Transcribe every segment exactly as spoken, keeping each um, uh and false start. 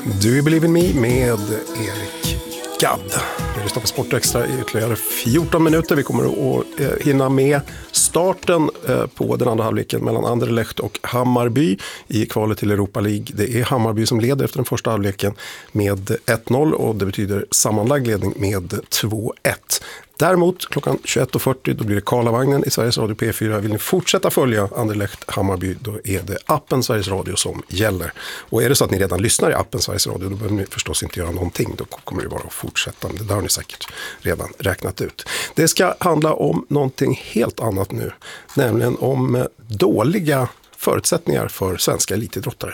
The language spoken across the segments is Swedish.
Do You Believe In Me med Erik Gadd. Vi lyssnar på Sportextra i ytterligare fjorton minuter. Vi kommer att hinna med starten på den andra halvleken mellan Anderlecht och Hammarby i kvalet till Europa League. Det är Hammarby som leder efter den första halvleken med ett noll och det betyder sammanlagd ledning med två ett. Däremot klockan tjugoett och fyrtio då blir det Karlavagnen i Sveriges Radio P fyra. Vill ni fortsätta följa Anderlecht Hammarby då är det appen Sveriges Radio som gäller. Och är det så att ni redan lyssnar i appen Sveriges Radio då behöver ni förstås inte göra någonting. Då kommer det bara att fortsätta. Men det där har ni säkert redan räknat ut. Det ska handla om någonting helt annat nu. Nämligen om dåliga förutsättningar för svenska elitidrottare.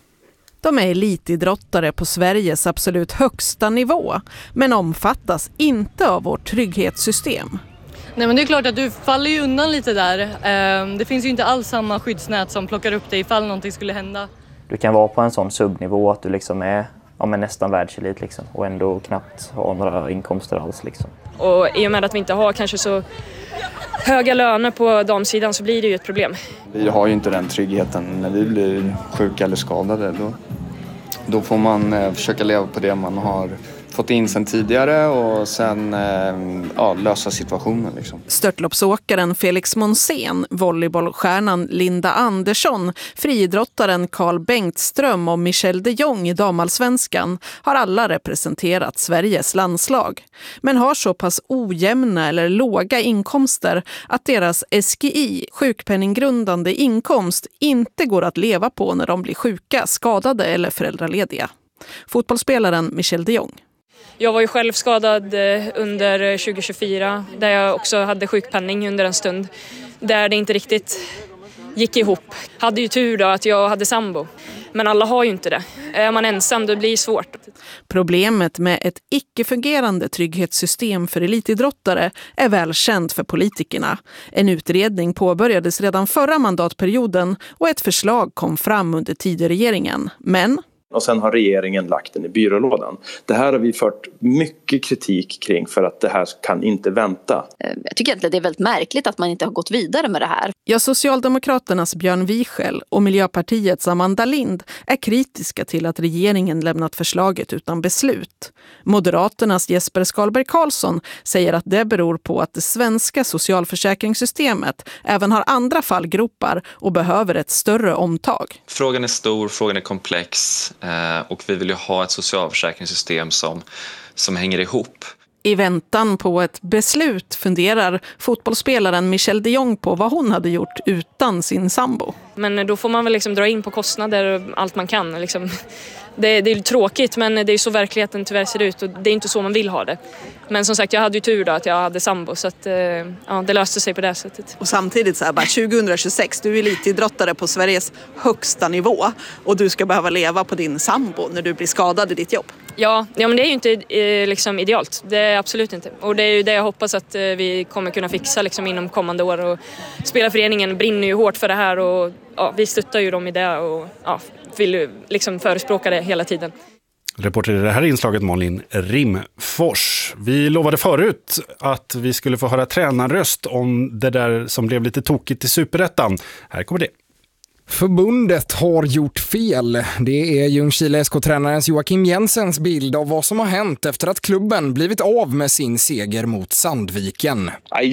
De är elitidrottare på Sveriges absolut högsta nivå, men omfattas inte av vårt trygghetssystem. Nej, men det är klart att du faller ju undan lite där. Det finns ju inte alls samma skyddsnät som plockar upp dig ifall någonting skulle hända. Du kan vara på en sån subnivå att du liksom är ja, men nästan världselit liksom, och ändå knappt ha några inkomster alls. Liksom. Och i och med att vi inte har kanske så höga löner på damsidan så blir det ju ett problem. Vi har ju inte den tryggheten när vi blir sjuka eller skadade. Då, då får man eh, försöka leva på det man har fått in sen tidigare och sen eh, ja, lösa situationen. Liksom. Störtloppsåkaren Felix Monsén, volleybollstjärnan Linda Andersson, friidrottaren Carl Bengtström och Michel de Jong i damallsvenskan har alla representerat Sveriges landslag. Men har så pass ojämna eller låga inkomster att deras S G I, sjukpenninggrundande inkomst, inte går att leva på när de blir sjuka, skadade eller föräldralediga. Fotbollsspelaren Michel de Jong. Jag var ju själv skadad under tjugo tjugofyra där jag också hade sjukpenning under en stund. Där det inte riktigt gick ihop. Hade ju tur då att jag hade sambo. Men alla har ju inte det. Är man ensam då blir det svårt. Problemet med ett icke-fungerande trygghetssystem för elitidrottare är välkänt för politikerna. En utredning påbörjades redan förra mandatperioden och ett förslag kom fram under Tidöregeringen. Men... Och sen har regeringen lagt den i byrålådan. Det här har vi fört mycket kritik kring för att det här kan inte vänta. Jag tycker egentligen det är väldigt märkligt att man inte har gått vidare med det här. Ja, Socialdemokraternas Björn Wiechel och Miljöpartiets Amanda Lind är kritiska till att regeringen lämnat förslaget utan beslut. Moderaternas Jesper Skalberg Karlsson säger att det beror på att det svenska socialförsäkringssystemet även har andra fallgropar och behöver ett större omtag. Frågan är stor, frågan är komplex. Och vi vill ju ha ett socialförsäkringssystem som, som hänger ihop. I väntan på ett beslut funderar fotbollsspelaren Michel de Jong på vad hon hade gjort utan sin sambo. Men då får man väl liksom dra in på kostnader och allt man kan. Liksom. Det, det är tråkigt men det är så verkligheten tyvärr ser ut och det är inte så man vill ha det. Men som sagt jag hade ju tur då att jag hade sambo så att ja, det löste sig på det sättet. Och samtidigt så här bara tjugohundratjugosex, du är elitidrottare på Sveriges högsta nivå och du ska behöva leva på din sambo när du blir skadad i ditt jobb. Ja, ja men det är ju inte eh, liksom idealt, det är absolut inte. Och det är ju det jag hoppas att eh, vi kommer kunna fixa liksom, inom kommande år. Och spelarföreningen brinner ju hårt för det här och ja, vi stöttar ju dem i det och ja, vill ju liksom förespråka det hela tiden. Reporter i det här inslaget Malin Rimfors. Vi lovade förut att vi skulle få höra tränarröst om det där som blev lite tokigt i Superettan. Här kommer det. Förbundet har gjort fel. Det är Ljungskile S K-tränarens Joakim Jensens bild av vad som har hänt efter att klubben blivit av med sin seger mot Sandviken.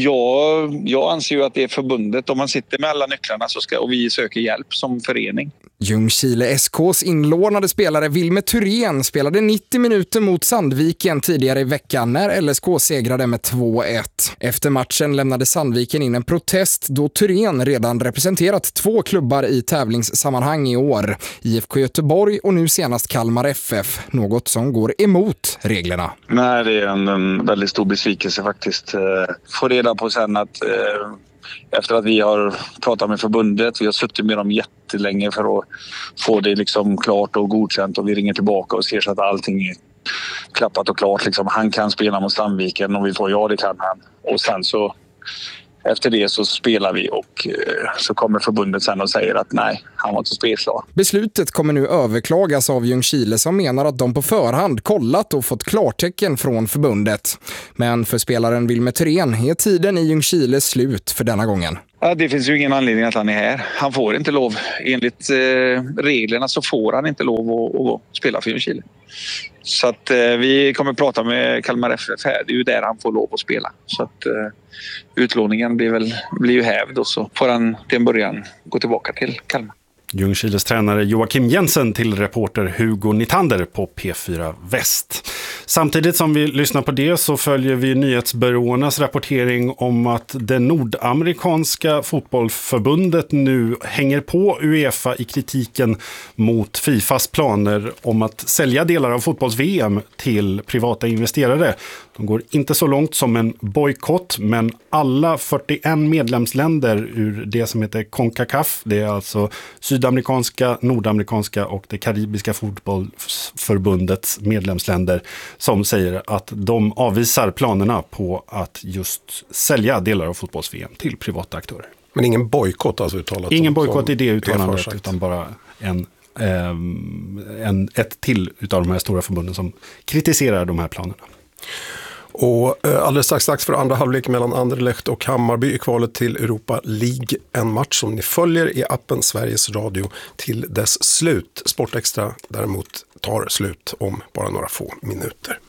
Jag, jag anser ju att det är förbundet. Om man sitter med alla nycklarna så ska, och vi söker hjälp som förening. Ljungskile S K:s inlånade spelare Wilmer Thurén spelade nittio minuter mot Sandviken tidigare i veckan när L S K segrade med två ett. Efter matchen lämnade Sandviken in en protest då Thurén redan representerat två klubbar i tävlingssammanhang i år. I F K Göteborg och nu senast Kalmar F F. Något som går emot reglerna. Nej, det är en, en väldigt stor besvikelse faktiskt. Få reda på sen att eh, efter att vi har pratat med förbundet, vi har suttit med dem jättelänge för att få det liksom klart och godkänt och vi ringer tillbaka och ser så att allting är klappat och klart. Liksom, han kan spela mot Sandviken och vi får ja, det kan han. Och sen så efter det så spelar vi och eh, så kommer förbundet sen och säger att nej, han var inte spelklar. Beslutet kommer nu överklagas av Ljungskile som menar att de på förhand kollat och fått klartecken från förbundet. Men för spelaren Wilmer Thurén är tiden i Ljungskile slut för denna gången. Ja, det finns ju ingen anledning att han är här. Han får inte lov. Enligt eh, reglerna så får han inte lov att, att spela för Ljungskile. Så att eh, vi kommer prata med Kalmar F F här. Det är ju där han får lov att spela. Så att eh, utlåningen blir, väl, blir ju hävd och så får han till en början gå tillbaka till Kalmar. Ljungskiles tränare Joakim Jensen till reporter Hugo Nitander på P fyra Väst. Samtidigt som vi lyssnar på det så följer vi nyhetsbyråernas rapportering om att det nordamerikanska fotbollsförbundet nu hänger på UEFA i kritiken mot Fifas planer om att sälja delar av fotbolls-V M till privata investerare. De går inte så långt som en bojkott, men alla fyrtioen medlemsländer ur det som heter CONCACAF, det är alltså sydamerikanska, nordamerikanska och det karibiska fotbollsförbundets medlemsländer, som säger att de avvisar planerna på att just sälja delar av fotbolls-V M till privata aktörer. Men ingen bojkott alltså uttalat? Ingen bojkott i det uttalandet, utan bara en, eh, en, ett till utav de här stora förbunden som kritiserar de här planerna. Och alldeles strax dags för andra halvlek mellan Anderlecht och Hammarby i kvalet till Europa League. En match som ni följer i appen Sveriges Radio till dess slut. Sportextra däremot tar slut om bara några få minuter.